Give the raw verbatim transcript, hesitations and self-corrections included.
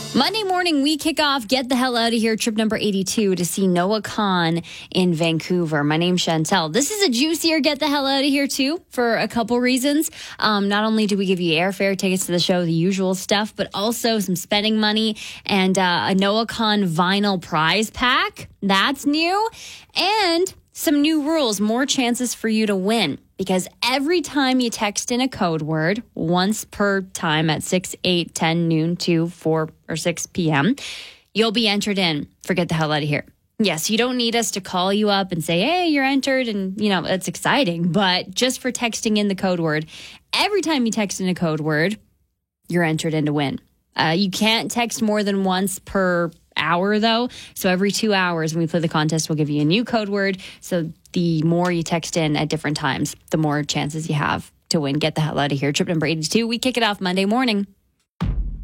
Monday morning, we kick off Get the Hell Out of Here, trip number eighty-two to see Noah Kahan in Vancouver. My name's Chantel. This is a juicier Get the Hell Out of Here, too, for a couple reasons. Um, not only do we give you airfare, tickets to the show, the usual stuff, but also some spending money and uh, a Noah Kahan vinyl prize pack. That's new. And some new rules, more chances for you to win. Because every time you text in a code word, once per time at six, eight, ten, noon, two, four, or six p.m., you'll be entered in for Get the Hell Out of Here. Yes, you don't need us to call you up and say, hey, you're entered, and, you know, it's exciting. But just for texting in the code word, every time you text in a code word, you're entered in to win. Uh, you can't text more than once per hour, though. So every two hours when we play the contest, we'll give you a new code word. So the more you text in at different times, the more chances you have to win. Get the hell out of here. Trip number eighty-two. We kick it off Monday morning.